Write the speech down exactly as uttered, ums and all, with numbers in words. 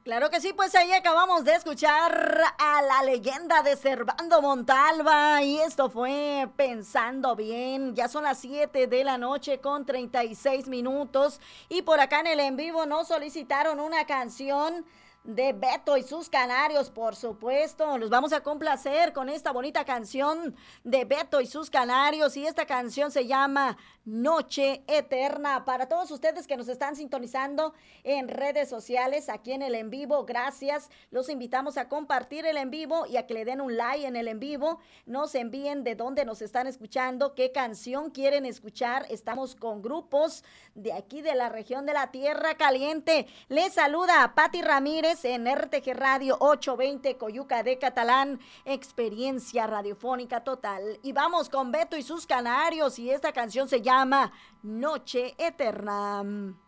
Claro que sí, pues ahí acabamos de escuchar a la leyenda de Servando Montalva y esto fue Pensando Bien. Ya son las siete de la noche con treinta y seis minutos y por acá en el en vivo nos solicitaron una canción de Beto y sus Canarios, por supuesto. Los vamos a complacer con esta bonita canción de Beto y sus Canarios y esta canción se llama Noche Eterna. Para todos ustedes que nos están sintonizando en redes sociales, aquí en el en vivo, gracias. Los invitamos a compartir el en vivo y a que le den un like en el en vivo. Nos envíen de dónde nos están escuchando, qué canción quieren escuchar. Estamos con grupos de aquí de la región de la Tierra Caliente. Les saluda a Pati Ramírez en R T G Radio ochocientos veinte Coyuca de Catalán, experiencia radiofónica total. Y vamos con Beto y sus Canarios y esta canción se llama Noche Eterna.